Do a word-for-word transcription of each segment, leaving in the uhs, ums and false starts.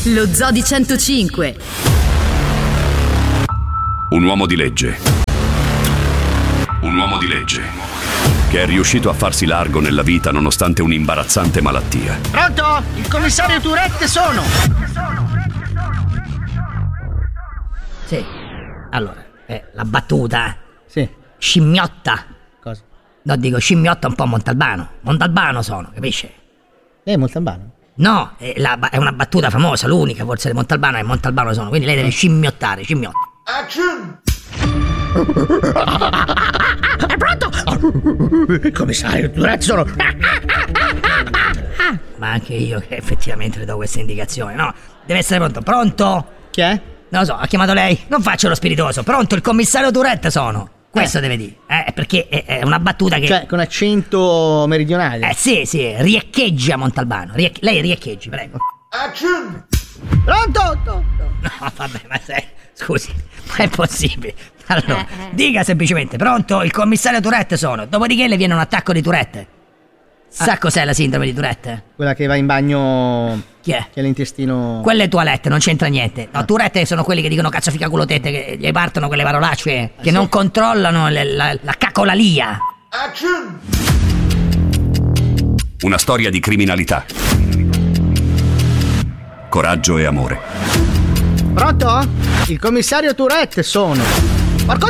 Lo Zoo di centocinque. Un uomo di legge. Un uomo di legge che è riuscito a farsi largo nella vita nonostante un'imbarazzante malattia. Pronto? Il commissario Tourette sono. Sì. Allora, eh, la battuta. Sì. Scimmiotta. Cosa? No, dico scimmiotta un po' Montalbano. Montalbano sono, capisci? Lei è Montalbano? No, è, la, è una battuta famosa, l'unica forse di Montalbano è Montalbano sono, quindi lei deve scimmiottare, scimmiotta. Action! È pronto? Il commissario Tourette sono. Ma anche io che effettivamente le do queste indicazioni, no? Deve essere pronto. Pronto? Chi è? Non lo so, ha chiamato lei? Non faccio lo spiritoso. Pronto, il commissario Tourette sono. Questo eh. deve dire, eh, perché è, è una battuta che... Cioè, con accento meridionale? Eh, sì, sì, rieccheggi a Montalbano. Riech... Lei riecheggi, prego. Action! Pronto? No, vabbè, ma sei... Scusi, ma è possibile. Allora, eh, eh. dica semplicemente, pronto, il commissario Tourette sono. Dopodiché le viene un attacco di Tourette. Sa ah. cos'è la sindrome di Tourette? Quella che va in bagno... Chi è? Che ha l'intestino... Quelle toilette, non c'entra niente. No, ah. Tourette sono quelli che dicono cazzo fica culo tette, che gli partono quelle parolacce, ah, che sì? non controllano le, la, la cacolalia. Action! Una storia di criminalità, coraggio e amore. Pronto? Il commissario Tourette sono. Porco...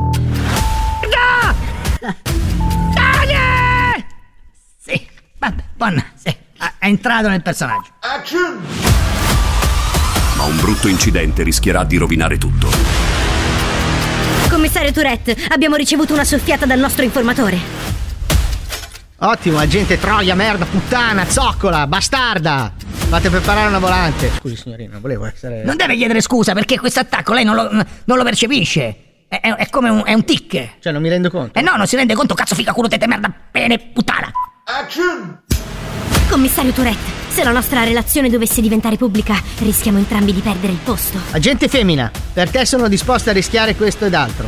No! Dai! Sì, vabbè, buona, sì. È entrato nel personaggio. Action! Ma un brutto incidente rischierà di rovinare tutto. Commissario Tourette, abbiamo ricevuto una soffiata dal nostro informatore. Ottimo, agente troia, merda, puttana, zoccola, bastarda. Fate preparare una volante. Scusi signorina, non volevo essere... Non deve chiedere scusa perché questo attacco lei non lo, non lo percepisce. È, è, è come un, è un tic. Cioè non mi rendo conto. Eh no, non si rende conto, cazzo fica culo tette merda, pene, puttana. Action! Commissario Tourette, se la nostra relazione dovesse diventare pubblica, rischiamo entrambi di perdere il posto. Agente femmina, per te sono disposta a rischiare questo ed altro.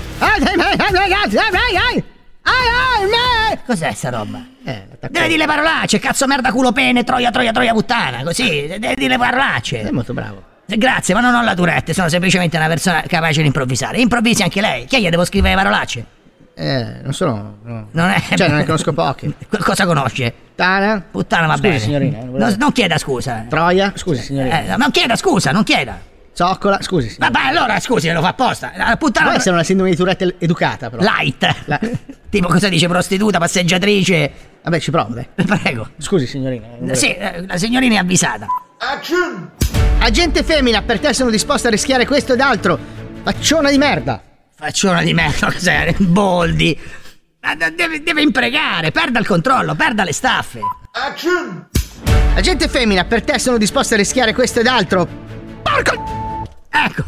Cos'è sta roba? Eh, deve dire le parolacce, cazzo merda culo pene, troia troia troia puttana, così, deve dire le parolacce. È molto bravo. Grazie, ma non ho la Tourette, sono semplicemente una persona capace di improvvisare. Improvvisi anche lei, che gli devo scrivere le parolacce? Eh, non sono... No. Non è... Cioè, non ne conosco poche. Cosa conosce? Puttana? Puttana va scusi, bene. signorina. Non, non, non chieda scusa. Troia? Scusi, signorina. Eh, non chieda scusa, non chieda. Zoccola? Scusi, signorina. Vabbè, allora, scusi, lo fa apposta. La puttana... Può essere una sindrome di Tourette educata, però. Light. La... Tipo, cosa dice? Prostituta, passeggiatrice. Vabbè, ci provo, dai. Prego. Scusi, signorina. Sì, la signorina è avvisata. Action! Agente femmina, per te sono disposta a rischiare questo ed altro. Facciona di merda. Facciona di merda, cos'è? Boldi. Deve, deve imprecare, perda il controllo, perda le staffe. Action! Agente femmina, per te sono disposta a rischiare questo ed altro. Porco! Ecco.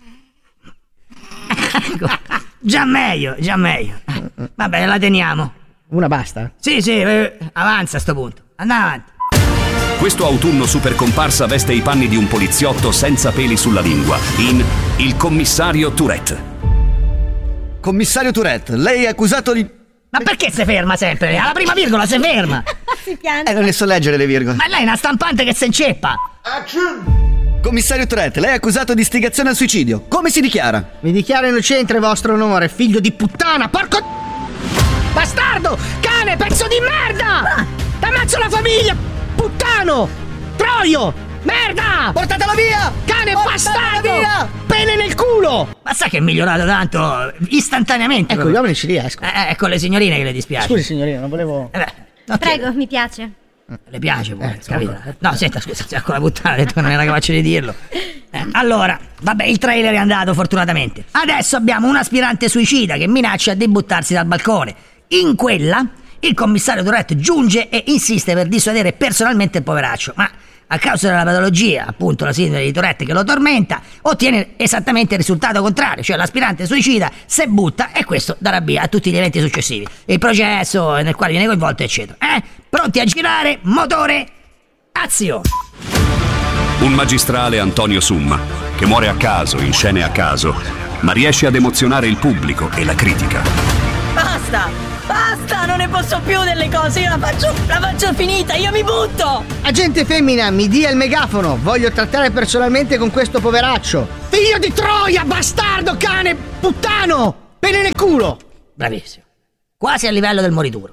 Ecco. Già meglio, già meglio. Va bene, la teniamo. Una basta? Sì, sì, eh, avanza a sto punto. Andiamo avanti. Questo autunno super comparsa veste i panni di un poliziotto senza peli sulla lingua in Il commissario Tourette. Commissario Tourette, lei è accusato di... Ma perché si ferma sempre? Alla prima virgola si ferma. Si pianta. Eh, non ne so leggere le virgole. Ma lei è una stampante che si inceppa. Action! Commissario Tourette, lei è accusato di istigazione al suicidio. Come si dichiara? Mi dichiaro innocente, vostro onore, figlio di puttana, porco... Bastardo! Cane, pezzo di merda! T'ammazzo la famiglia! Puttano! Troio! Merda! Portatelo via! Cane Portatelo bastardo! via! Pene nel culo! Ma sai che è migliorato tanto? Istantaneamente. Ecco, gli uomini ci riescono. Eh, ecco le signorine che le dispiace. Scusi signorina, non volevo... Eh beh, non Prego, chiedo. mi piace. Le piace pure, Eh, capito? No, senta, scusa, ecco la puttana, ha detto che non era capace di dirlo. Eh, allora, vabbè, il trailer è andato fortunatamente. Adesso abbiamo un aspirante suicida che minaccia di buttarsi dal balcone. In quella, il commissario Tourette giunge e insiste per dissuadere personalmente il poveraccio, ma a causa della patologia, appunto la sindrome di Tourette che lo tormenta, ottiene esattamente il risultato contrario, cioè l'aspirante suicida se butta e questo darà via a tutti gli eventi successivi. Il processo nel quale viene coinvolto, eccetera. Eh? Pronti a girare? Motore, azione! Un magistrale Antonio Summa, che muore a caso, in scene a caso, ma riesce ad emozionare il pubblico e la critica. Basta! Basta! basta, non ne posso più delle cose, io la faccio, la faccio finita, io mi butto! Agente femmina, mi dia il megafono, voglio trattare personalmente con questo poveraccio. Figlio di Troia, bastardo, cane, puttano, pene nel culo! Bravissimo. Quasi a livello del morituro.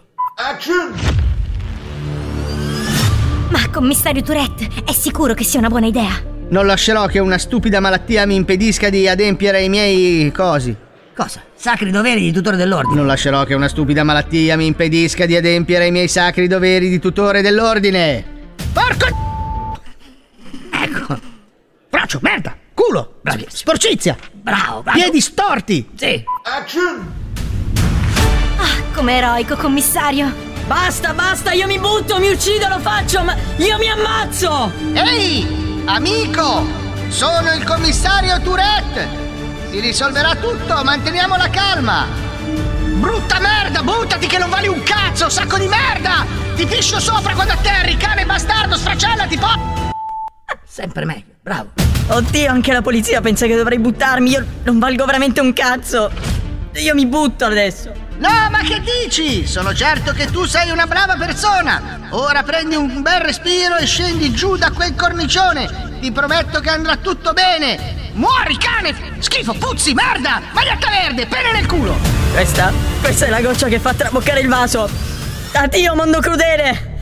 Ma commissario Tourette, è sicuro che sia una buona idea? Non lascerò che una stupida malattia mi impedisca di adempiere ai miei cosi. Cosa? Sacri doveri di tutore dell'ordine. Non lascerò che una stupida malattia mi impedisca di adempiere ai miei sacri doveri di tutore dell'ordine. Porco! Ecco. Braccio, merda, culo, Bravissimo. sporcizia, Bravo, bravo. piedi storti. Sì. Ah, come eroico, commissario! Basta, basta, io mi butto, mi uccido, lo faccio, ma io mi ammazzo! Ehi, amico, sono il commissario Tourette. Si risolverà tutto, manteniamo la calma. Brutta merda, buttati che non vali un cazzo, sacco di merda! Ti fiscio sopra quando atterri, cane bastardo, sfracellati, po'! Sempre meglio, bravo. Oddio, anche la polizia pensa che dovrei buttarmi, io non valgo veramente un cazzo. Io mi butto adesso. No, ma che dici? Sono certo che tu sei una brava persona. Ora prendi un bel respiro e scendi giù da quel cornicione. Ti prometto che andrà tutto bene. Muori, cane! Schifo, puzzi, merda! Maglietta verde, pene nel culo! Questa, questa è la goccia che fa traboccare il vaso. Addio, mondo crudele!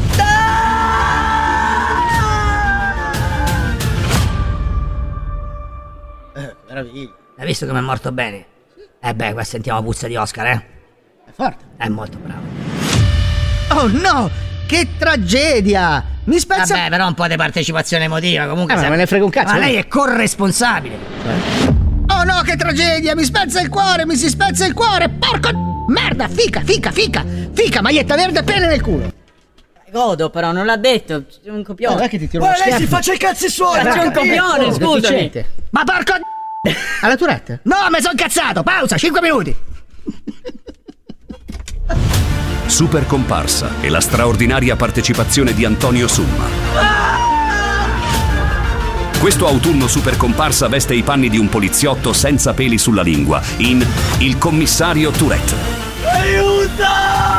Eh, meraviglia. Hai visto come è morto bene? Eh beh, qua sentiamo puzza di Oscar, eh? È forte. È molto bravo. Oh no! Che tragedia! Mi spezza... Vabbè, però un po' di partecipazione emotiva, comunque... Eh, ma me ne frega un cazzo. Ma eh. lei è corresponsabile. Oh no, che tragedia! Mi spezza il cuore, mi si spezza il cuore! Porco... Merda, fica, fica, fica! Fica, maglietta verde, pene nel culo! Godo, però, non l'ha detto. C'è un copione. Guarda che ti tiro uno Ma lei schiaffo. si faccia i cazzi suoi! C'è un copione, Oh, scusami. deficiente. Ma porco... Alla Tourette? No, mi sono incazzato! Pausa, cinque minuti! Super Comparsa e la straordinaria partecipazione di Antonio Summa. Questo autunno Super Comparsa veste i panni di un poliziotto senza peli sulla lingua in Il commissario Tourette. Aiuto!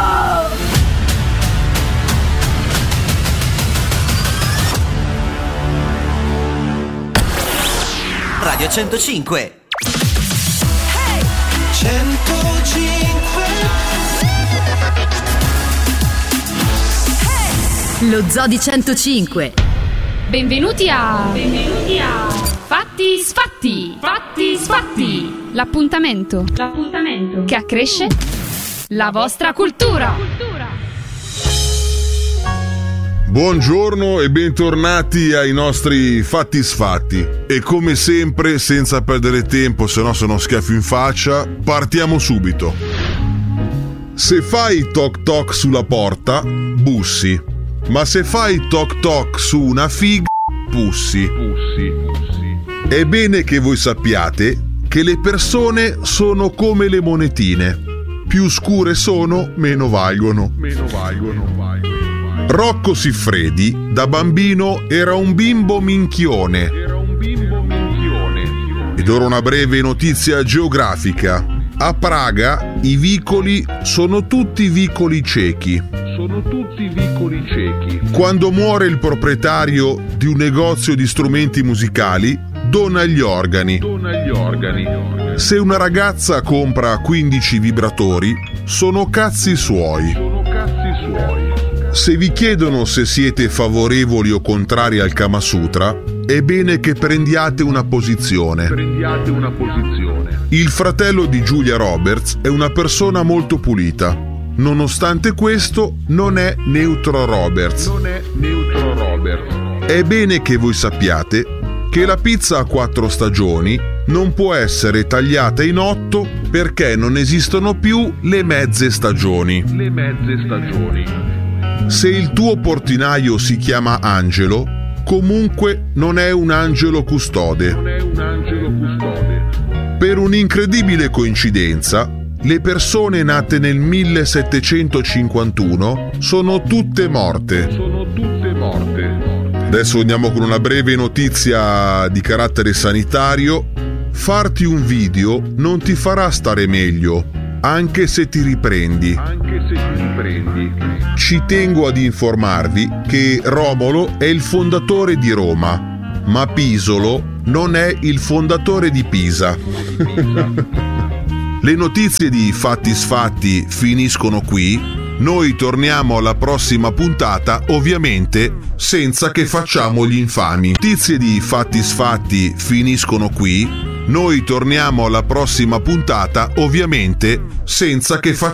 Radio centocinque. Lo Zoo di centocinque. Benvenuti a... Benvenuti a... Fatti sfatti! Fatti sfatti! L'appuntamento. L'appuntamento. Che accresce la vostra cultura. Buongiorno e bentornati ai nostri Fatti Sfatti. E come sempre, senza perdere tempo, se no sono schiaffi in faccia, partiamo subito. Se fai toc toc sulla porta, bussi. Ma se fai toc toc su una figa, pussi. È bene che voi sappiate che le persone sono come le monetine. Più scure sono, meno valgono. Meno valgono. Rocco Siffredi, da bambino, era un bimbo minchione. Era un bimbo minchione. Ed ora una breve notizia geografica. A Praga i vicoli sono tutti vicoli ciechi. Sono tutti vicoli ciechi. Quando muore il proprietario di un negozio di strumenti musicali, dona gli organi. Dona gli organi. Se una ragazza compra quindici vibratori, sono cazzi suoi. Sono cazzi suoi. Se vi chiedono se siete favorevoli o contrari al Kama Sutra, è bene che prendiate una posizione. Prendiate una posizione. Il fratello di Julia Roberts è una persona molto pulita. Nonostante questo, non è Neutro Roberts. Non è Neutro Roberts. È bene che voi sappiate che la pizza a quattro stagioni non può essere tagliata in otto perché non esistono più le mezze stagioni. Le mezze stagioni. Se il tuo portinaio si chiama Angelo, comunque non è un angelo custode. Non è un angelo custode. Per un'incredibile coincidenza, le persone nate nel millesettecentocinquantuno sono tutte morte. Sono tutte morte. Adesso andiamo con una breve notizia di carattere sanitario. Farti un video non ti farà stare meglio, anche se ti riprendi. Anche se ti riprendi. Ci tengo ad informarvi che Romolo è il fondatore di Roma, ma Pisolo non è il fondatore di Pisa. Le notizie di Fatti Sfatti finiscono qui. Noi torniamo alla prossima puntata, ovviamente senza che facciamo gli infami. Notizie di Fatti Sfatti finiscono qui. Noi torniamo alla prossima puntata, ovviamente senza che facciamo